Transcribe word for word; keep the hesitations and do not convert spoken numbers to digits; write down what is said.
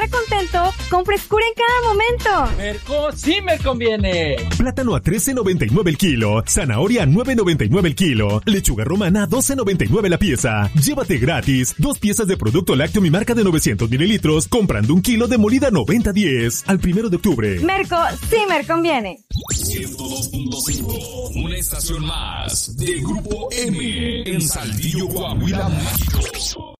cierra contento con frescura en cada momento. Merco sí me conviene. Plátano a trece noventa y nueve el kilo, zanahoria a nueve noventa y nueve el kilo, lechuga romana a doce noventa y nueve la pieza. Llévate gratis dos piezas de producto lácteo mi marca de novecientos mililitros comprando un kilo de molida noventa diez al primero de octubre. Merco sí me conviene. ciento dos punto cinco, una estación más de Grupo M en Saltillo, Coahuila, México.